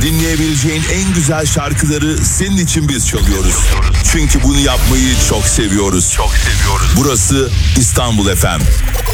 Dinleyebileceğin en güzel şarkıları senin için biz çalıyoruz. Çünkü bunu yapmayı çok seviyoruz. Burası İstanbul FM.